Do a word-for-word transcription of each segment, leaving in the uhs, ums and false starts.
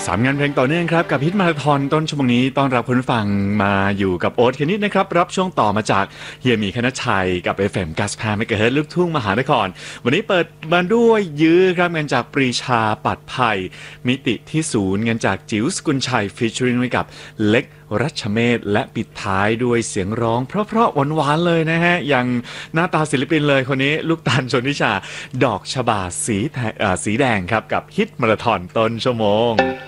สามงานเพลงต่อเนื่องครับกับฮิตมาราธอนต้นชั่วโมงนี้ต้อนรับคุณผู้ฟังมาอยู่กับโอ๊ตคณิตนะครับรับช่วงต่อมาจากเฮียหมีคณชัยกับ เอฟ เอ็ม กัสพาเมกะเฮิรตซ์ลูกทุ่งมหานครวันนี้เปิดมาด้วยยื้อครับเงินจากปรีชาปัดไผ่มิติที่ศูนย์เงินจากจิ๋วสกุลชัยฟีเจอริงไว้กับเล็กรัชเมธและปิดท้ายด้วยเสียงร้องเพราะๆหวานๆเลยนะฮะอย่างหน้าตาศิลปินเลยคนนี้ลูกตาลชนทิชาดอกชบาสีสีแดงครับกับฮิตมาราธอนต้นชั่วโมง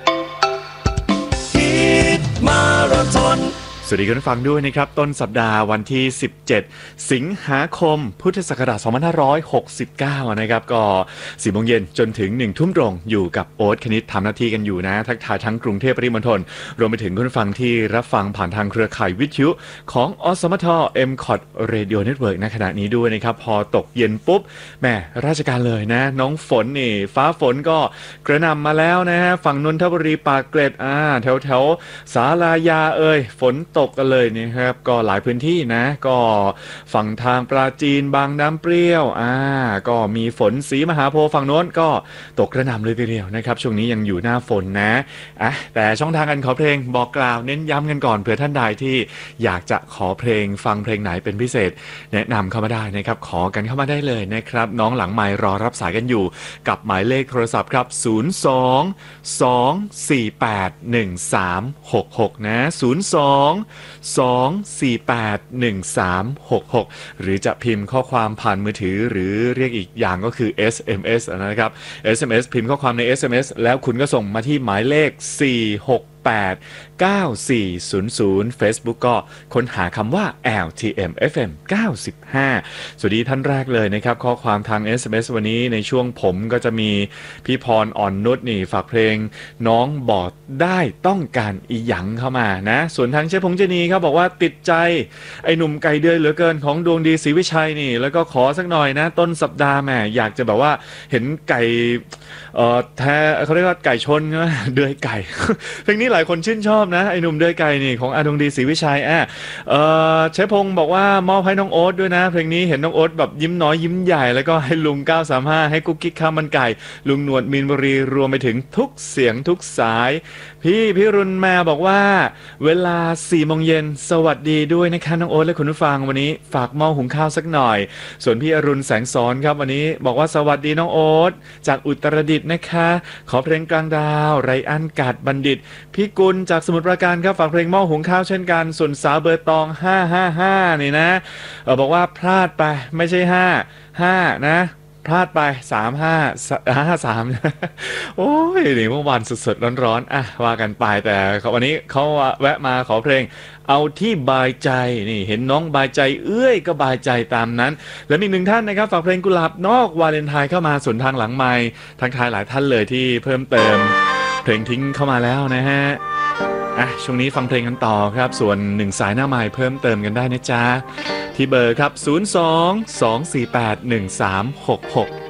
มาราธอนสวัสดีคุณผู้ฟังด้วยนะครับต้นสัปดาห์วันที่สิบเจ็ดสิงหาคมพุทธศักราชสองพันห้าร้อยหกสิบเก้านะครับก็สี่โมงเย็นจนถึงหนึ่งทุ่มตรงอยู่กับโอ๊ตคณิตทำหน้าที่กันอยู่นะทักทายทั้งกรุงเทพปริมณฑลรวมไปถึงคุณผู้ฟังที่รับฟังผ่านทางเครือข่ายวิทยุของอสมท เอ็ม คอท Radio Network ในขณะนี้ด้วยนะครับพอตกเย็นปุ๊บแม่ราชการเลยนะน้องฝนนี่ฟ้าฝนก็กระหน่ำมาแล้วนะฮะฝั่งนนทบุรีปากเกร็ดอ่าแถวแถวศาลายาเอ่ยฝนตกกันเลยนะครับก็หลายพื้นที่นะก็ฝั่งทางปราจีนบางน้ำเปรี้ยวอ่าก็มีฝนสีมหาโพธิ์ฝั่งโน้นก็ตกกระหน่ำเลยทีเดียวนะครับช่วงนี้ยังอยู่หน้าฝนนะอ่ะแต่ช่องทางการขอเพลงบอกกล่าวเน้นย้ำกันก่อนเผื่อท่านใดที่อยากจะขอเพลงฟังเพลงไหนเป็นพิเศษแนะนำเข้ามาได้นะครับขอกันเข้ามาได้เลยนะครับน้องหลังไมค์รอรับสายกันอยู่กับหมายเลขโทรศัพท์ครับศูนย์ สอง สอง สี่ แปด หนึ่ง สาม หก หกนะศูนย์ สอง สอง สี่ แปด หนึ่ง สาม หก หกหรือจะพิมพ์ข้อความผ่านมือถือหรือเรียกอีกอย่างก็คือ เอส เอ็ม เอส นะครับ เอส เอ็ม เอส พิมพ์ข้อความใน เอส เอ็ม เอส แล้วคุณก็ส่งมาที่หมายเลขสี่ หก แปด เก้า สี่ ศูนย์ ศูนย์ Facebook ก็ค้นหาคำว่า แอล ที เอ็ม เอฟ เอ็ม เก้าสิบห้าสวัสดีท่านแรกเลยนะครับข้อความทาง เอส เอ็ม เอส วันนี้ในช่วงผมก็จะมีพี่พรอ่อนนุชนี่ฝากเพลงน้องบอกได้ต้องการอีหยังเข้ามานะส่วนทางเชฟพงษ์เจนีครับบอกว่าติดใจไอ้หนุ่มไก่เดือยเหลือเกินของดวงดีศรีวิชัยนี่แล้วก็ขอสักหน่อยนะต้นสัปดาห์แหมอยากจะแบบว่าเห็นไก่เอ่อแท้เขาเรียกว่าไก่ชนใช่ไหมเดือยไก่ เพลงนี้หลายคนชื่นชอบนะไอ้หนุ่มเดือยไก่นี่ของอาดวงดีศรีวิชัยอ่ะเอ่อเชฟพงษ์บอกว่ามอบให้น้องโอ๊ตด้วยนะเพลงนี้เห็นน้องโอ๊ตแบบยิ้มน้อยยิ้มใหญ่แล้วก็ให้ลุงเก้าสามห้าให้กุ๊กกิ๊กข้าวมันไก่ลุงหนวดมีนบุรีรวมไปถึงทุกเสียงทุกสายพี่พิรุณแมวบอกว่าเวลาสี่โมงเย็นสวัสดีด้วยนะคะน้องโอ๊ตและคุณผู้ฟังวันนี้ฝากหม้อหุงข้าวสักหน่อยส่วนพี่อรุณแสงสอนครับวันนี้บอกว่าสวัสดีน้องโอ๊ตจากอุตรดิตถ์นะคะขอเพลงกลางดาวไรอันกาดบัณฑิตพี่กุลจากสมุทรปราการครับฝากเพลงหม้อหุงข้าวเช่นกันส่วนสาวเบอร์ตองห้าห้าห้านี่นะเออบอกว่าพลาดไปไม่ใช่ห้า ห้านะพลาดไปสาม ห้า ห้า สาม โอ้ยนี่เมื่อวานสดๆร้อนๆอ่ะว่ากันไปแต่วันนี้เขาแวะมาขอเพลงเอาที่บายใจนี่เห็นน้องบายใจเอื้อยก็บายใจตามนั้นและมีหนึ่งท่านนะครับฝากเพลงกุหลาบนอกวาเลนไทน์เข้ามาส่วนทางหลังไมค์ทักทายหลายท่านเลยที่เพิ่มเติมเพลงทิ้งเข้ามาแล้วนะฮะอ่ะช่วงนี้ฟังเพลงกันต่อครับส่วนหนึ่งสายหน้าไมค์เพิ่มเติมกันได้นะจ๊ะที่เบอร์ครับศูนย์ สอง สอง สี่ แปด หนึ่ง สาม หก หก